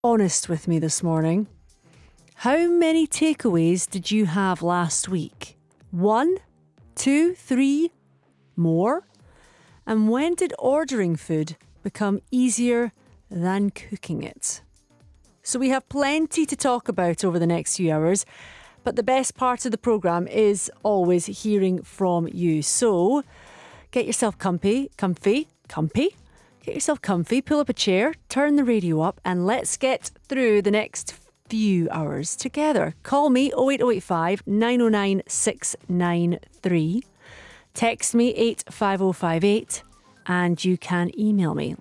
honest with me this morning. How many takeaways did you have last week? 1, 2, 3, more? And when did ordering food become easier than cooking it? So we have plenty to talk about over the next few hours, but the best part of the programme is always hearing from you. So get yourself comfy. Get yourself comfy, pull up a chair, turn the radio up, and let's get through the next few hours together. Call me 08085 909 693. Text me 85058, and you can email me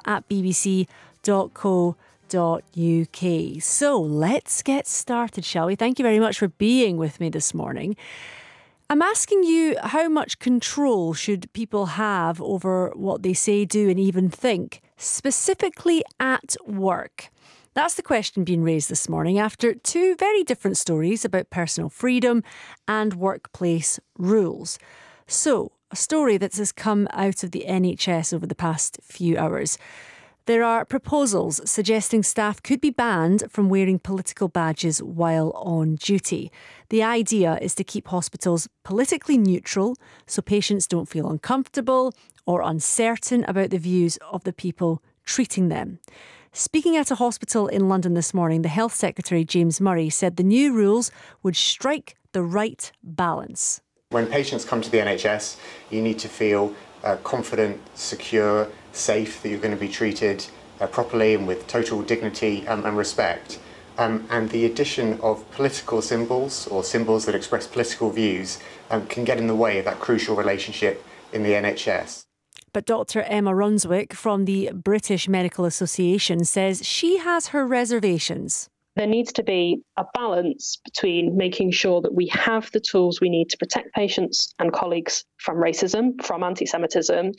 laura@bbc.co.uk. So let's get started, shall we? Thank you very much for being with me this morning. I'm asking you, how much control should people have over what they say, do and even think, specifically at work? That's the question being raised this morning after two very different stories about personal freedom and workplace rules. So, a story that has come out of the NHS over the past few hours. There are proposals suggesting staff could be banned from wearing political badges while on duty. The idea is to keep hospitals politically neutral so patients don't feel uncomfortable or uncertain about the views of the people treating them. Speaking at a hospital in London this morning, the Health Secretary, James Murray, said the new rules would strike the right balance. When patients come to the NHS, you need to feel confident, secure, safe, that you're going to be treated properly and with total dignity and respect. And the addition of political symbols or symbols that express political views can get in the way of that crucial relationship in the NHS. But Dr. Emma Runswick from the British Medical Association says she has her reservations. There needs to be a balance between making sure that we have the tools we need to protect patients and colleagues from racism, from anti-Semitism,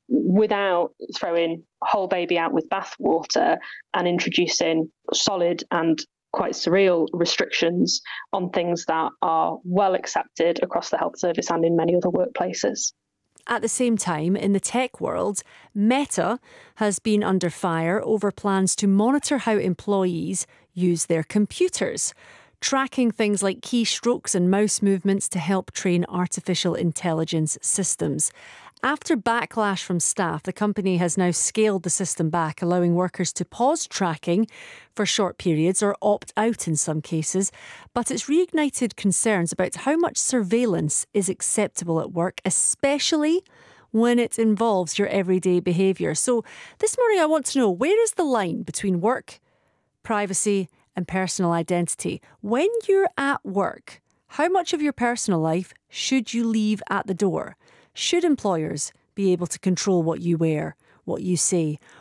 without throwing a whole baby out with bathwater and introducing solid and quite surreal restrictions on things that are well accepted across the health service and in many other workplaces. At the same time, in the tech world, Meta has been under fire over plans to monitor how employees use their computers, tracking things like keystrokes and mouse movements to help train artificial intelligence systems. After backlash from staff, the company has now scaled the system back, allowing workers to pause tracking for short periods or opt out in some cases. But it's reignited concerns about how much surveillance is acceptable at work, especially when it involves your everyday behaviour. So this morning I want to know, where is the line between work, privacy and personal identity? When you're at work, how much of your personal life should you leave at the door? Should employers be able to control what you wear, what you say?